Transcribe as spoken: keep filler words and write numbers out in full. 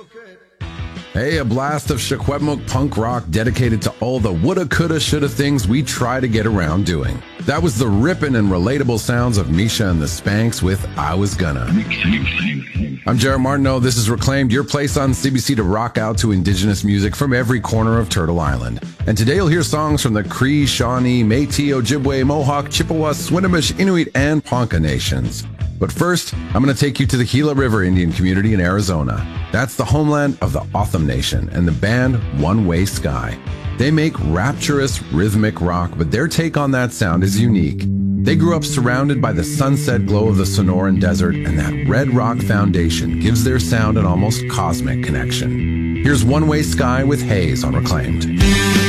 Hey, a blast of Secwepemc punk rock dedicated to all the woulda, coulda, shoulda things we try to get around doing. That was the rippin' and relatable sounds of Misha and the Spanks with I Was Gonna. I'm Jared Martineau. This is Reclaimed, your place on C B C to rock out to indigenous music from every corner of Turtle Island. And today you'll hear songs from the Cree, Shawnee, Métis, Ojibwe, Mohawk, Chippewa, Swinomish, Inuit, and Ponca nations. But first, I'm going to take you to the Gila River Indian community in Arizona. That's the homeland of the Otham Nation and the band One Way Sky. They make rapturous rhythmic rock, but their take on that sound is unique. They grew up surrounded by the sunset glow of the Sonoran Desert, and that red rock foundation gives their sound an almost cosmic connection. Here's One Way Sky with Haze on Reclaimed.